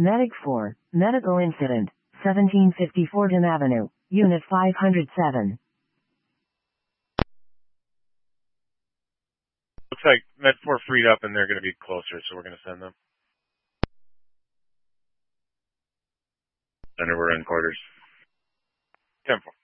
Medic 4, medical incident, 1754 Fordham Avenue, Unit 507. Looks like Med 4 freed up and they're going to be closer, so we're going to send them. Center, we're in quarters. 10-4.